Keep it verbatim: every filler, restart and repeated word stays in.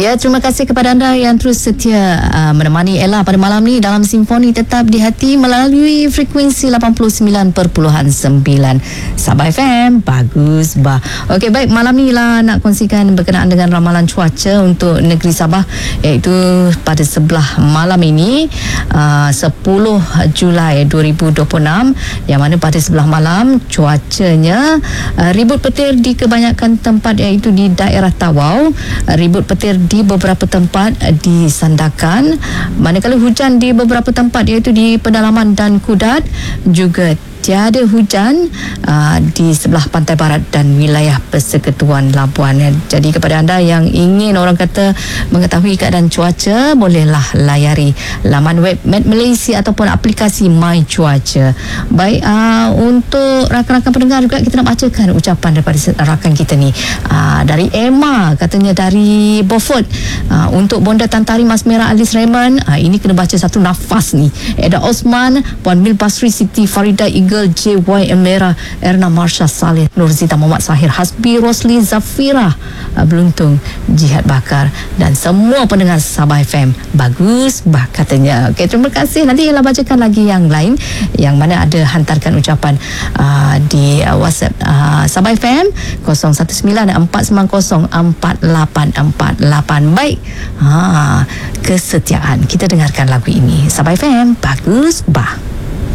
Ya, terima kasih kepada anda yang terus setia uh, menemani Ella pada malam ni dalam Simfoni Tetap di Hati melalui frekuensi lapan puluh sembilan perpuluhan sembilan Sabah F M. Bagus bah. Okey, baik, malam ni lah nak kongsikan berkenaan dengan ramalan cuaca untuk negeri Sabah, iaitu pada sebelah malam ini uh, sepuluh Julai dua ribu dua puluh enam, yang mana pada sebelah malam cuacanya uh, ribut petir di kebanyakan tempat, iaitu di daerah Tawau, uh, ribut petir di beberapa tempat di Sandakan, manakala hujan di beberapa tempat iaitu di pedalaman dan Kudat, juga tiada hujan uh, di sebelah pantai barat dan wilayah Persekutuan Labuan. Jadi kepada anda yang ingin, orang kata, mengetahui keadaan cuaca, bolehlah layari laman web Met Malaysia ataupun aplikasi My Cuaca. Baik, uh, untuk rakan-rakan pendengar juga kita nak bacakan ucapan daripada rakan kita ni. Uh, dari Emma, katanya dari Beaufort, uh, untuk Bonda Tantari Mas Merah Alis Raymond, uh, ini kena baca satu nafas ni. Eda Osman, Puan Mil Basri, Siti Farida Eagle, J Y Emera, Erna Marsha Saleh, Nurzita Muhammad Sahir, Hasbi Rosli Zafira, uh, Beluntung, Jihad Bakar, dan semua pendengar Sabah F M. Bagus bah, katanya. Okey, terima kasih. Nanti Ella bacakan lagi yang lain yang mana ada hantarkan ucapan uh, di uh, WhatsApp uh, Sabah F M kosong satu sembilan empat sembilan kosong empat lapan empat lapan. Baik, ha, kesetiaan. Kita dengarkan lagu ini. Sabah F M, bagus bah.